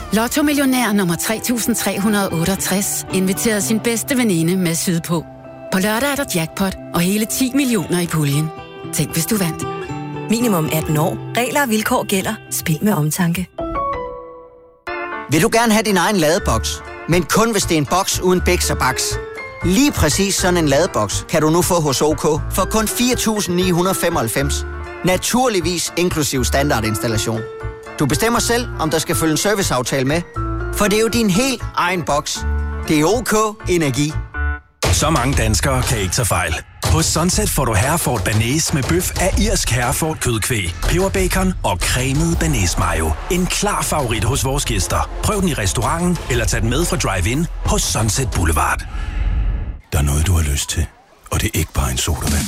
Lotto Millionær nummer 3368 inviterede sin bedste veninde med sydpå. På lørdag er der jackpot og hele 10 millioner i puljen. Tænk, hvis du vandt. Minimum 18 år. Regler og vilkår gælder. Spil med omtanke. Vil du gerne have din egen ladeboks? Men kun hvis det er en boks uden biks og baks. Lige præcis sådan en ladeboks kan du nu få hos OK for kun 4.995. Naturligvis inklusiv standardinstallation. Du bestemmer selv, om der skal følge en serviceaftale med. For det er jo din helt egen boks. Det er OK Energi. Så mange danskere kan ikke tage fejl. Hos Sunset får du Hereford Bearnaise med bøf af irsk Hereford kødkvæg, peberbacon og cremet bearnaise mayo. En klar favorit hos vores gæster. Prøv den i restauranten eller tag den med fra drive-in hos Sunset Boulevard. Der er noget, du har lyst til, og det er ikke bare en sodavand.